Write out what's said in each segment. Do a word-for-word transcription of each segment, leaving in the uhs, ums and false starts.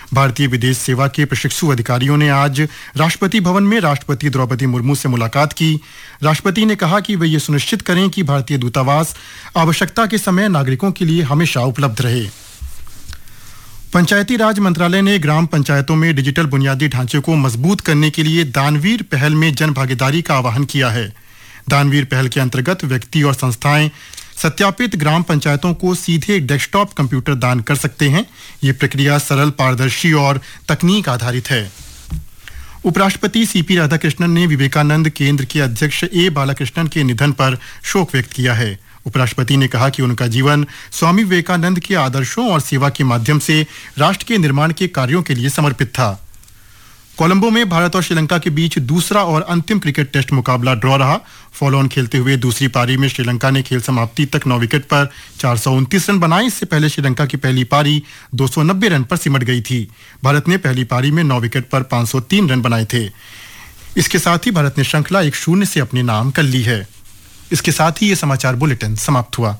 भारतीय विदेश सेवा के प्रशिक्षु अधिकारियों ने आज राष्ट्रपति भवन में राष्ट्रपति द्रौपदी मुर्मू से मुलाकात की। राष्ट्रपति ने कहा कि वे ये सुनिश्चित करें कि भारतीय दूतावास आवश्यकता के समय नागरिकों के लिए हमेशा उपलब्ध रहे। पंचायती राज मंत्रालय ने ग्राम पंचायतों में डिजिटल बुनियादी ढांचे को मजबूत करने के लिए दानवीर पहल में जन भागीदारी का आह्वान किया है। दानवीर पहल के अंतर्गत व्यक्ति और संस्थाएं सत्यापित ग्राम पंचायतों को सीधे डेस्कटॉप कंप्यूटर दान कर सकते हैं। ये प्रक्रिया सरल, पारदर्शी और तकनीक आधारित है। उपराष्ट्रपति सीपी राधाकृष्णन ने विवेकानंद केंद्र के अध्यक्ष ए बालाकृष्णन के निधन पर शोक व्यक्त किया है। उपराष्ट्रपति ने कहा कि उनका जीवन स्वामी विवेकानंद के आदर्शों और सेवा के माध्यम से राष्ट्र के निर्माण के कार्यों के लिए समर्पित था। कोलंबो में भारत और श्रीलंका के बीच दूसरा और अंतिम क्रिकेट टेस्ट मुकाबला ड्रॉ रहा। फॉलो ऑन खेलते हुए दूसरी पारी में श्रीलंका ने खेल समाप्ति तक नौ विकेट पर चार सौ उनतीस रन बनाए। इससे पहले श्रीलंका की पहली पारी दो सौ नब्बे रन पर सिमट गई थी। भारत ने पहली पारी में नौ विकेट पर पाँच सौ तीन रन बनाए थे। इसके साथ ही भारत ने श्रृंखला एक शून्य से अपने नाम कर ली है। इसके साथ ही ये समाचार बुलेटिन समाप्त हुआ।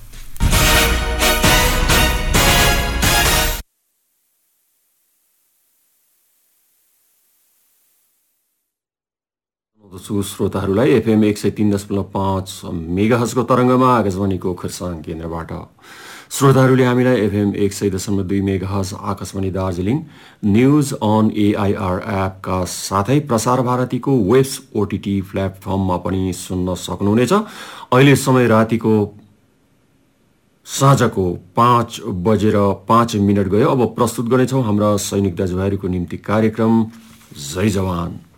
श्रोताहरूलाई एफएम एक सय तीन दशमलव पाँच मेगाहर्जको तरङ्गमा आकाशवाणीको खरसाङ केन्द्रबाट श्रोताहरूले हामीलाई एफएम एक सय दशमलव दुई मेगाहर्ज आकाशवाणी दार्जिलिङ न्युज अन एआइआर एपका साथै प्रसार भारतीको वेब्स ओटिटी प्लेटफर्ममा पनि सुन्न सक्नुहुनेछ। अहिले समय रातिको साँझको पाँच बजेर पाँच मिनट गयो। अब प्रस्तुत गर्नेछौँ हाम्रा सैनिक दाजुभाइहरूको निम्ति कार्यक्रम जय जवान।